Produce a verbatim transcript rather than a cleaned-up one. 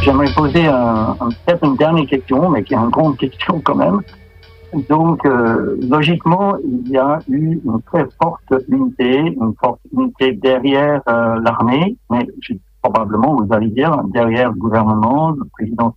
J'aimerais poser un, un, peut-être une dernière question, mais qui est une grande question quand même. Donc, euh, logiquement, il y a eu une très forte unité, une forte unité derrière euh, l'armée, mais je, probablement, vous allez dire, derrière le gouvernement, le président